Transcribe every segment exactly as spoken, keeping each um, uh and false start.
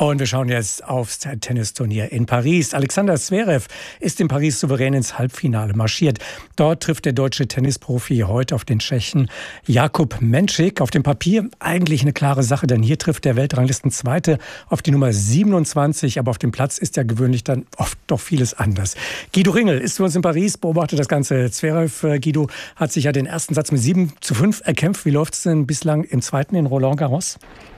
Und wir schauen jetzt aufs Tennisturnier in Paris. Alexander Zverev ist in Paris souverän ins Halbfinale marschiert. Dort trifft der deutsche Tennisprofi heute auf den Tschechen Jakub Menšík. Auf dem Papier eigentlich eine klare Sache, denn hier trifft der Weltranglistenzweite auf die Nummer siebenundzwanzig. Aber auf dem Platz ist ja gewöhnlich dann oft doch vieles anders. Guido Ringel ist für uns in Paris, beobachtet das Ganze. Zverev, Guido, hat sich ja den ersten Satz mit sieben zu fünf erkämpft. Wie läuft es denn bislang im zweiten in Roland Garros?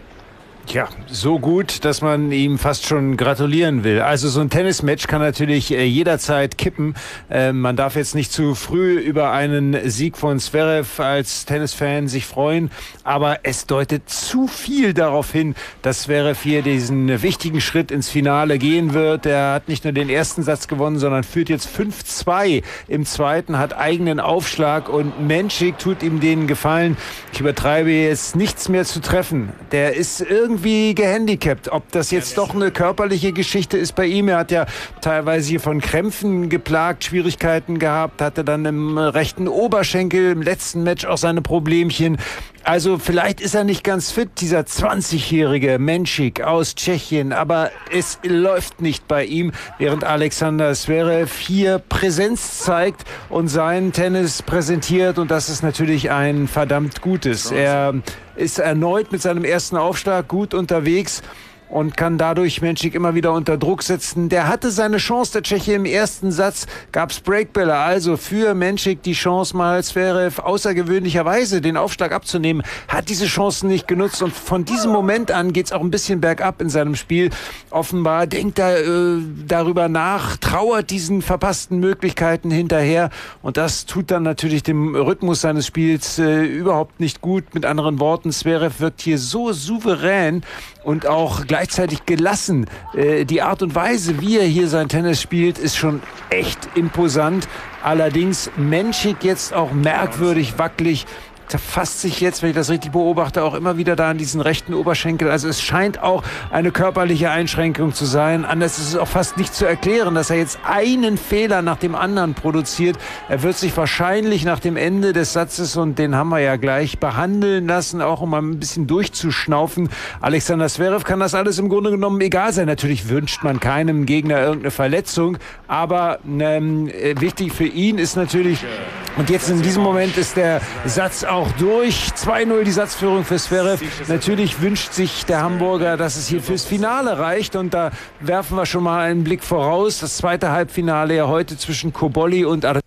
Tja, so gut, dass man ihm fast schon gratulieren will. Also so ein Tennismatch kann natürlich äh, jederzeit kippen. Äh, man darf jetzt nicht zu früh über einen Sieg von Zverev als Tennisfan sich freuen. Aber es deutet zu viel darauf hin, dass Zverev hier diesen wichtigen Schritt ins Finale gehen wird. Er hat nicht nur den ersten Satz gewonnen, sondern führt jetzt fünf zwei im zweiten, hat eigenen Aufschlag und Menšík tut ihm den Gefallen. Ich übertreibe jetzt nichts mehr zu treffen. Der ist irgendwie irgendwie gehandicapt. Ob das jetzt doch eine körperliche Geschichte ist bei ihm. Er hat ja teilweise hier von Krämpfen geplagt, Schwierigkeiten gehabt, hatte dann im rechten Oberschenkel im letzten Match auch seine Problemchen. Also vielleicht ist er nicht ganz fit, dieser zwanzigjährige Menšík aus Tschechien, aber es läuft nicht bei ihm, während Alexander Zverev hier Präsenz zeigt und seinen Tennis präsentiert, und das ist natürlich ein verdammt gutes. Er ist erneut mit seinem ersten Aufschlag gut unterwegs und kann dadurch Menšík immer wieder unter Druck setzen. Der hatte seine Chance, der Tscheche. Im ersten Satz gab es Breakbälle. Also für Menšík die Chance, mal Zverev außergewöhnlicherweise den Aufschlag abzunehmen. Hat diese Chancen nicht genutzt. Und von diesem Moment an geht es auch ein bisschen bergab in seinem Spiel. Offenbar denkt er äh, darüber nach, trauert diesen verpassten Möglichkeiten hinterher. Und das tut dann natürlich dem Rhythmus seines Spiels äh, überhaupt nicht gut. Mit anderen Worten, Zverev wirkt hier so souverän und auch gleichzeitig gelassen. Äh, die Art und Weise, wie er hier sein Tennis spielt, ist schon echt imposant. Allerdings Menšík jetzt auch merkwürdig wackelig. Fasst sich jetzt, wenn ich das richtig beobachte, auch immer wieder da an diesen rechten Oberschenkel. Also es scheint auch eine körperliche Einschränkung zu sein. Anders ist es auch fast nicht zu erklären, dass er jetzt einen Fehler nach dem anderen produziert. Er wird sich wahrscheinlich nach dem Ende des Satzes, und den haben wir ja gleich, behandeln lassen, auch um mal ein bisschen durchzuschnaufen. Alexander Zverev kann das alles im Grunde genommen egal sein. Natürlich wünscht man keinem Gegner irgendeine Verletzung, aber ähm, wichtig für ihn ist natürlich, und jetzt in diesem Moment ist der Satz auch durch. zwei null die Satzführung für Zverev. Natürlich wünscht sich der Hamburger, dass es hier fürs Finale reicht. Und da werfen wir schon mal einen Blick voraus. Das zweite Halbfinale ja heute zwischen Cobolli und Ar-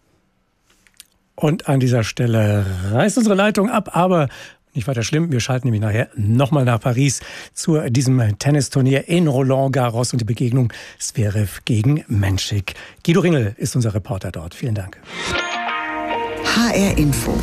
Und an dieser Stelle reißt unsere Leitung ab, aber nicht weiter schlimm. Wir schalten nämlich nachher nochmal nach Paris zu diesem Tennisturnier in Roland Garros und die Begegnung Zverev gegen Menšík. Guido Ringel ist unser Reporter dort. Vielen Dank. H R Info.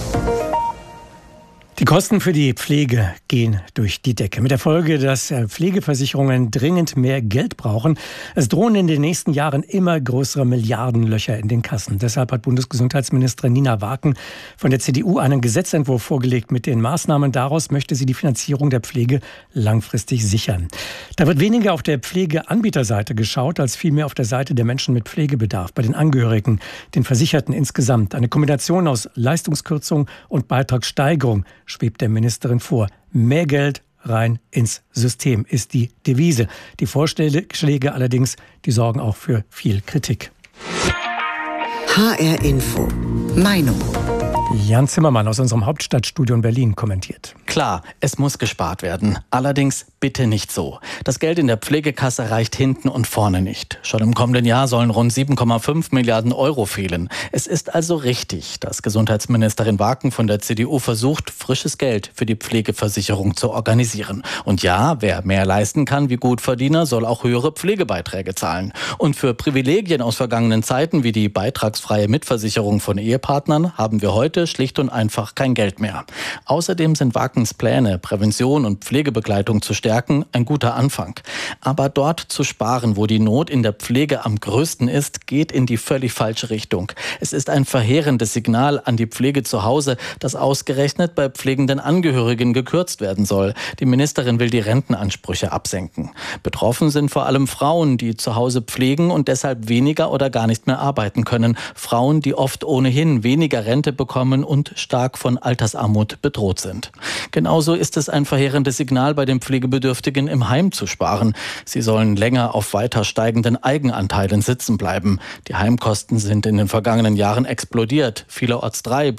Die Kosten für die Pflege gehen durch die Decke. Mit der Folge, dass Pflegeversicherungen dringend mehr Geld brauchen. Es drohen in den nächsten Jahren immer größere Milliardenlöcher in den Kassen. Deshalb hat Bundesgesundheitsministerin Nina Waken von der C D U einen Gesetzentwurf vorgelegt. Mit den Maßnahmen daraus möchte sie die Finanzierung der Pflege langfristig sichern. Da wird weniger auf der Pflegeanbieterseite geschaut, als vielmehr auf der Seite der Menschen mit Pflegebedarf, bei den Angehörigen, den Versicherten insgesamt. Eine Kombination aus Leistungskürzung und Beitragssteigerung schwebt der Ministerin vor. Mehr Geld rein ins System ist die Devise. Die Vorschläge allerdings, die sorgen auch für viel Kritik. H R Info. Meinung. Jan Zimmermann aus unserem Hauptstadtstudio in Berlin kommentiert. Klar, es muss gespart werden. Allerdings bitte nicht so. Das Geld in der Pflegekasse reicht hinten und vorne nicht. Schon im kommenden Jahr sollen rund sieben Komma fünf Milliarden Euro fehlen. Es ist also richtig, dass Gesundheitsministerin Waken von der C D U versucht, frisches Geld für die Pflegeversicherung zu organisieren. Und ja, wer mehr leisten kann wie Gutverdiener, soll auch höhere Pflegebeiträge zahlen. Und für Privilegien aus vergangenen Zeiten wie die beitragsfreie Mitversicherung von Ehepartnern haben wir heute schlicht und einfach kein Geld mehr. Außerdem sind Wakens Pläne, Prävention und Pflegebegleitung zu stärken, ein guter Anfang. Aber dort zu sparen, wo die Not in der Pflege am größten ist, geht in die völlig falsche Richtung. Es ist ein verheerendes Signal an die Pflege zu Hause, dass ausgerechnet bei pflegenden Angehörigen gekürzt werden soll. Die Ministerin will die Rentenansprüche absenken. Betroffen sind vor allem Frauen, die zu Hause pflegen und deshalb weniger oder gar nicht mehr arbeiten können. Frauen, die oft ohnehin weniger Rente bekommen einkommen und stark von Altersarmut bedroht sind. Genauso ist es ein verheerendes Signal, bei den Pflegebedürftigen im Heim zu sparen. Sie sollen länger auf weiter steigenden Eigenanteilen sitzen bleiben. Die Heimkosten sind in den vergangenen Jahren explodiert. Vielerorts drei